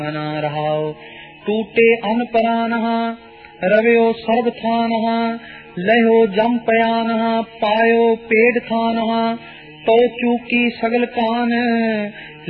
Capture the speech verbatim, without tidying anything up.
रहाओ टूटे अन परान रवयो सर्व थान लहो जम पयान पायो पेड़ थान तो चूकी सगल कान